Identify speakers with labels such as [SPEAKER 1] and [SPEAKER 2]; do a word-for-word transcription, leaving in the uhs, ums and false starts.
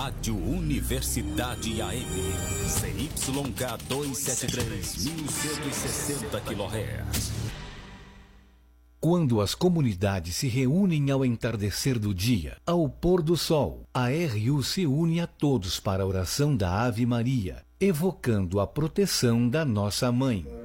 [SPEAKER 1] Rádio Universidade A M, C Y K duzentos e setenta e três, mil cento e sessenta quilohertz.
[SPEAKER 2] Quando as comunidades se reúnem ao entardecer do dia, ao pôr do sol, a R U se une a todos para a oração da Ave Maria, evocando a proteção da Nossa Mãe.